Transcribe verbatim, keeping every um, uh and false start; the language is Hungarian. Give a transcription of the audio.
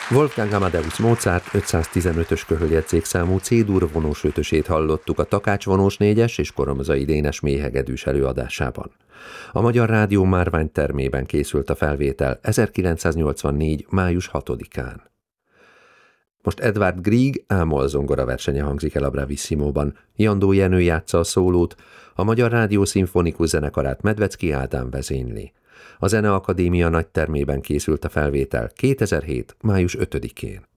Wolfgang Amadeus Mozart ötszáztizenötös köhöljegyzékszámú C-dur vonós ötösét hallottuk a Takács vonós négyes és Koromzai Dénes mélyhegedűs előadásában. A Magyar Rádió márványtermében készült a felvétel ezerkilencszáznyolcvannégy. május hatodikán. Most Edvard Grieg ámol zongora versenye hangzik el a Bravissimo-ban. Jandó Jenő játsza a szólót, a Magyar Rádió szimfonikus zenekarát Medvecki Ádám vezényli. A Zeneakadémia nagytermében készült a felvétel kétezer-hét. május ötödikén.